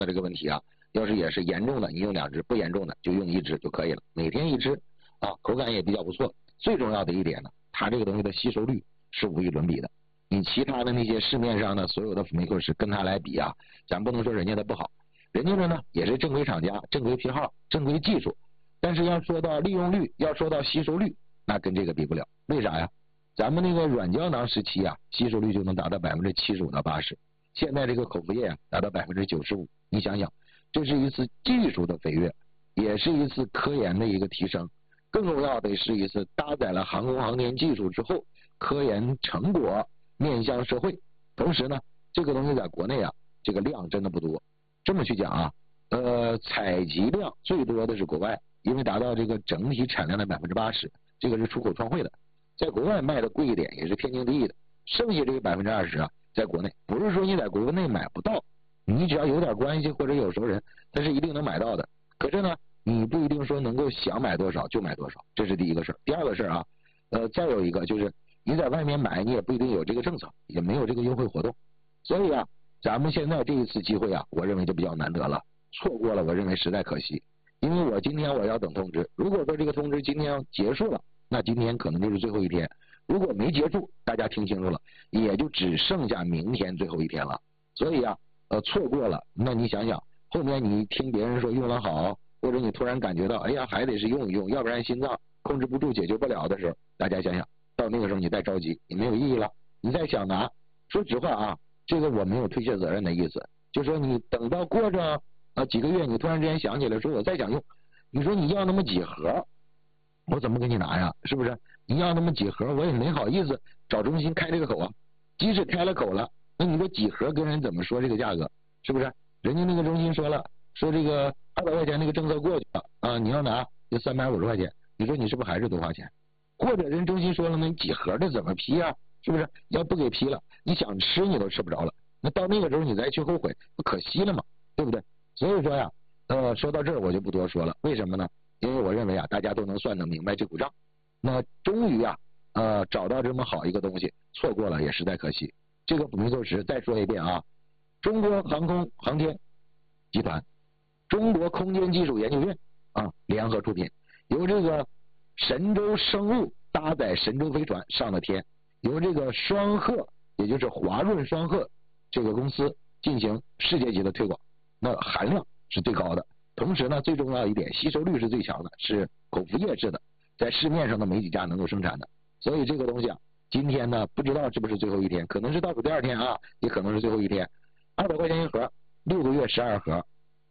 那这个问题啊，要是也是严重的，你用2支；不严重的就用1支就可以了。每天1支啊，口感也比较不错。最重要的一点呢，它这个东西的吸收率是无与伦比的。你其他的那些市面上的所有的辅酶扣食跟它来比啊，咱不能说人家的不好，人家的呢也是正规厂家、正规批号、正规技术，但是要说到利用率，要说到吸收率，那跟这个比不了。为啥呀？咱们那个软胶囊时期啊，吸收率就能达到75%到80%，现在这个口服液啊达到95%。你想想，这是一次技术的飞跃，也是一次科研的一个提升，更重要的是一次搭载了航空航天技术之后，科研成果面向社会。同时呢，这个东西在国内啊，这个量真的不多。这么去讲啊，采集量最多的是国外，因为达到这个整体产量的80%，这个是出口创汇的，在国外卖的贵一点也是天经地义的。剩下这个20%啊，在国内不是说你在国内买不到，你只要有点关系或者有熟人，他是一定能买到的。可是呢，你不一定说能够想买多少就买多少，这是第一个事儿。第二个事儿啊，再有一个就是你在外面买，你也不一定有这个政策，也没有这个优惠活动。所以啊，咱们现在这一次机会啊，我认为就比较难得了，错过了我认为实在可惜。因为我今天我要等通知，如果说这个通知今天要结束了，那今天可能就是最后一天；如果没结束，大家听清楚了，也就只剩下明天最后一天了。所以啊，错过了，那你想想，后面你听别人说用了好，或者你突然感觉到，哎呀，还得是用一用，要不然心脏控制不住、解决不了的时候，大家想想，到那个时候你再着急，你没有意义了。你再想拿，说实话啊，这个我没有推卸责任的意思，就说你等到过着几个月，你突然之间想起来说我再想用，你说你要那么几盒，我怎么给你拿呀？是不是？你要那么几盒，我也没好意思找中心开这个口啊。即使开了口了，那你说几盒跟人怎么说这个价格？是不是？人家那个中心说了，说这个200块钱那个政策过去了啊，你要拿就350块钱，你说你是不是还是多花钱？或者人中心说了，那你几盒的怎么批啊？是不是？要不给批了，你想吃你都吃不着了，那到那个时候你再去后悔，不可惜了嘛，对不对？所以说呀，说到这儿我就不多说了。为什么呢？因为我认为啊，大家都能算得明白这股账。那终于啊，找到这么好一个东西，错过了也实在可惜。这个辅酶扣食再说一遍啊，中国航空航天集团、中国空间技术研究院啊联合出品，由这个神舟生物搭载神舟飞船上了天，由这个双鹤，也就是华润双鹤这个公司进行世界级的推广，那含量是最高的。同时呢，最重要一点，吸收率是最强的，是口服液制的，在市面上的没几家能够生产的。所以这个东西啊，今天呢不知道是不是最后一天，可能是倒数第2天啊，也可能是最后一天。200块钱一盒，6个月12盒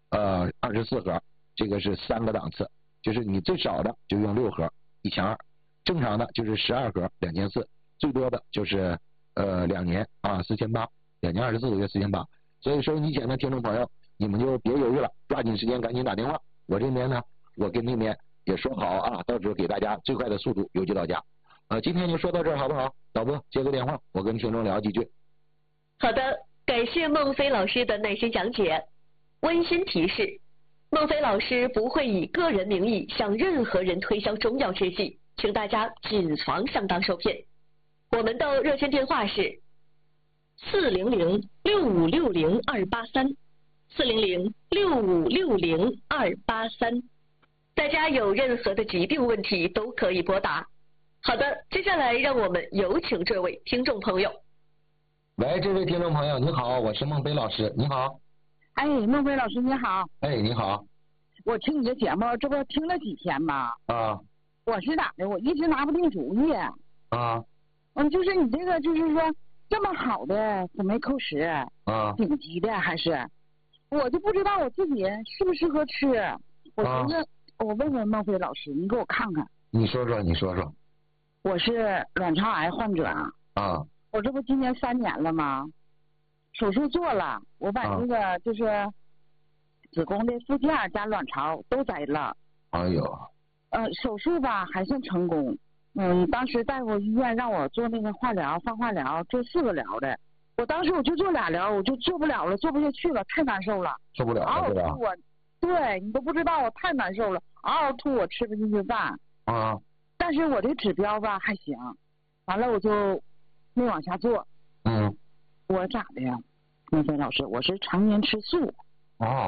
，24盒，这个是3个档次，就是你最少的就用6盒，1200，正常的就是12盒2400，最多的就是2年啊4800，2年24个月4800。所以收音机前的听众朋友，你们就别犹豫了，抓紧时间赶紧打电话。我这边呢，我跟那边也说好啊，到时候给大家最快的速度邮寄到家。今天就说到这儿好不好？导播接个电话，我跟听众聊几句。 好的，感谢孟非老师的耐心讲解。温馨提示，孟非老师不会以个人名义向任何人推销中药制剂，请大家谨防上当受骗。我们的热线电话是400-6560-283，400-6560-283，大家有任何的疾病问题都可以拨打。好的，接下来让我们有请这位听众朋友。 喂，这位听众朋友，你好，我是孟非老师，你好。 哎，孟非老师你好。 哎，你好。 我听你的节目，这不听了几天吧？ 啊。 我是咋的？我一直拿不定主意。 啊。 就是你这个，就是说这么好的辅酶扣食，顶级的还是，我就不知道我自己适不适合吃。我寻思，我问问孟非老师，你给我看看。 你说说。 我是卵巢癌患者。 啊。 我这不今年3年了吗？手术做了，我把那个就是子宫的附件加卵巢都摘了。 哎呦。 手术吧还算成功。当时大夫医院让我做那个化疗，放化疗，做4个疗的。我当时我就做2疗，我就做不了了，做不下去了，太难受了。 受不了了是吧？ 对，你都不知道，我太难受了，嗷嗷吐，我吃不进去饭。但是我这指标吧还行，完了我就没往下做。我咋的呀？孟非老师，我是常年吃素。